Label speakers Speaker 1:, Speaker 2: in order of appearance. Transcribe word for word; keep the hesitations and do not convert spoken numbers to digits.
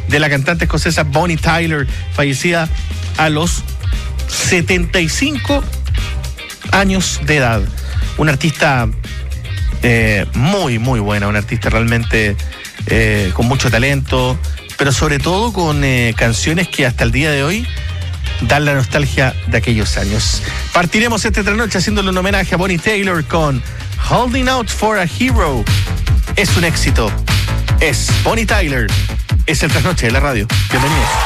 Speaker 1: de la cantante escocesa Bonnie Tyler, fallecida a los setenta y cinco años de edad. Una artista eh, muy, muy buena, una artista realmente eh, con mucho talento, pero sobre todo con eh, canciones que hasta el día de hoy dan la nostalgia de aquellos años. Partiremos esta trasnoche haciéndole un homenaje a Bonnie Tyler con Holding Out for a Hero. Es un éxito. Es Bonnie Tyler. Es el trasnoche de la radio. Bienvenidos.